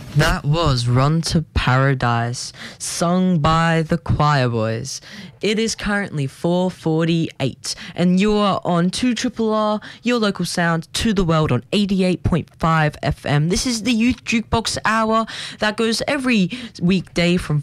That was Run to Paradise, sung by the Choir Boys. It is currently 4:48, and you are on 2RRR, your local sound to the world on 88.5 FM. This is the Youth Jukebox Hour that goes every weekday from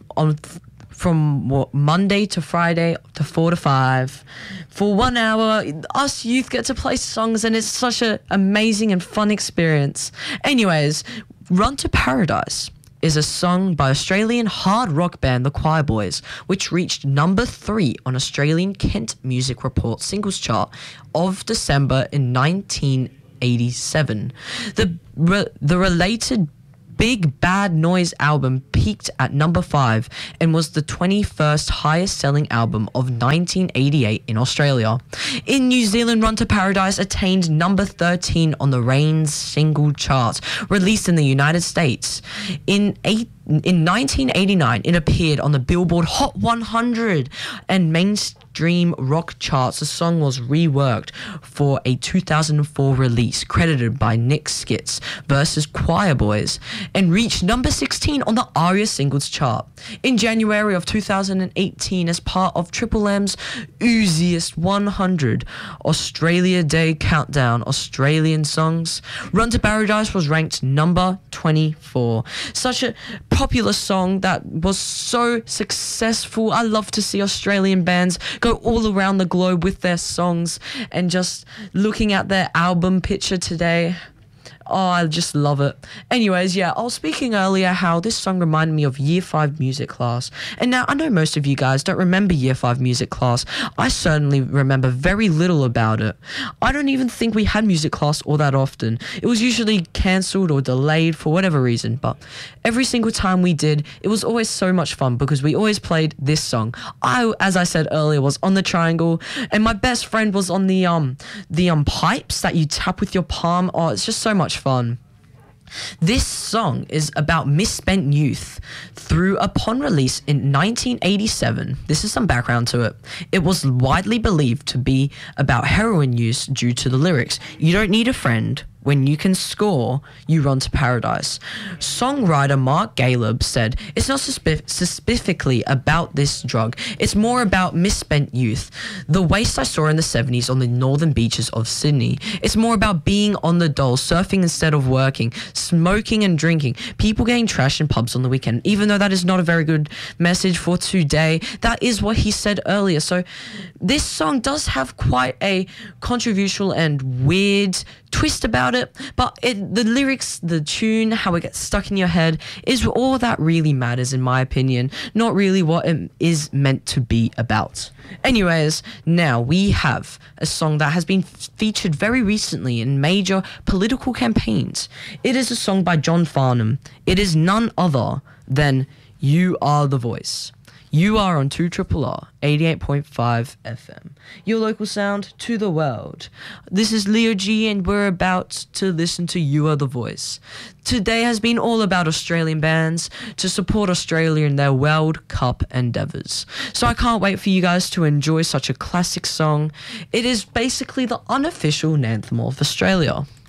Monday to Friday to 4 to 5. For 1 hour, us youth get to play songs, and it's such an amazing and fun experience. Anyways, Run to Paradise is a song by Australian hard rock band The Choir Boys, which reached number 3 on Australian Kent Music Report singles chart of December in 1987. The related Big Bad Noise album peaked at number 5 and was the 21st highest selling album of 1988 in Australia. In New Zealand, Run to Paradise attained number 13 on the Reigns single chart, released in the United States. In 1989, it appeared on the Billboard Hot 100 and mainstream rock charts. The song was reworked for a 2004 release, credited by Nick Skitz versus Choir Boys, and reached number 16 on the ARIA singles chart. In January of 2018, as part of Triple M's Ooziest 100 Australia Day Countdown Australian Songs, Run to Paradise was ranked number 24. Such a popular song that was so successful. I love to see Australian bands go all around the globe with their songs, and just looking at their album picture today, oh, I just love it. Anyways, yeah, I was speaking earlier how this song reminded me of Year 5 music class. And now, I know most of you guys don't remember Year 5 music class. I certainly remember very little about it. I don't even think we had music class all that often. It was usually cancelled or delayed for whatever reason. But every single time we did, it was always so much fun because we always played this song. As I said earlier, was on the triangle, and my best friend was on the pipes that you tap with your palm. Oh, it's just so much fun. This song is about misspent youth upon release in 1987. This is some background to it. It was widely believed to be about heroin use due to the lyrics, "You don't need a friend. When you can score, you run to paradise." Songwriter Mark Galeb said, "It's not specifically about this drug. It's more about misspent youth. The waste I saw in the 70s on the northern beaches of Sydney. It's more about being on the dole, surfing instead of working, smoking and drinking, people getting trashed in pubs on the weekend." Even though that is not a very good message for today, that is what he said earlier. So this song does have quite a controversial and weird twist about it, but the lyrics, the tune, how it gets stuck in your head is all that really matters, in my opinion, not really what it is meant to be about. Anyways, now we have a song that has been featured very recently in major political campaigns. It is a song by John Farnham. It is none other than "You Are the Voice." You are on 2RRR 88.5 FM, your local sound to the world. This is Leo G, and we're about to listen to You Are the Voice. Today has been all about Australian bands to support Australia in their World Cup endeavours. So I can't wait for you guys to enjoy such a classic song. It is basically the unofficial anthem of Australia.